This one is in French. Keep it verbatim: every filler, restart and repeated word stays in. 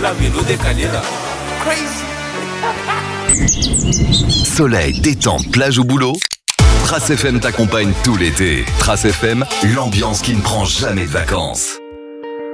la vélo décalé là. Crazy. Soleil, détente, plage ou boulot, Trace F M t'accompagne tout l'été. Trace F M, l'ambiance qui ne prend jamais de vacances.